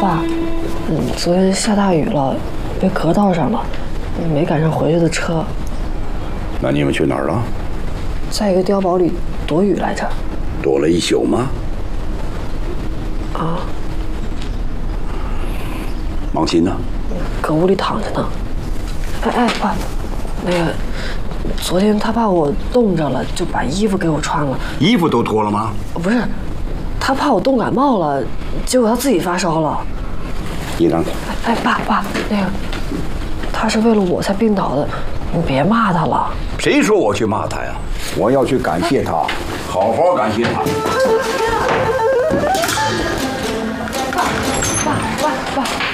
爸，昨天下大雨了，被隔道上了，没赶上回去的车。 那你们去哪儿了？ 在一个碉堡里躲雨来着。 躲了一宿吗？ 啊。 王鑫呢？ 搁屋里躺着呢。哎，爸，那个，昨天他怕我冻着了，就把衣服给我穿了。 衣服都脱了吗？ 不是，他怕我冻感冒了，结果他自己发烧了。 你让他。 哎，爸，那个，他是为了我才病倒的，你别骂他了。 谁说我去骂他呀？我要去感谢他，好好感谢他。 爸。